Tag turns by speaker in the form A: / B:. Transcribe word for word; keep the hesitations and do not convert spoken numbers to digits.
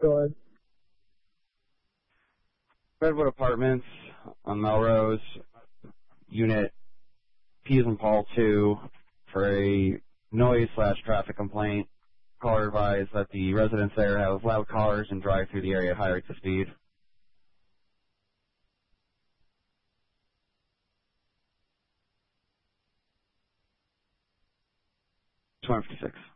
A: Go ahead.
B: Redwood Apartments on Melrose, Unit P as in Paul two, for a noise slash traffic complaint. Caller advised that the residents there have loud cars and drive through the area at high rates of speed. two fifty-six.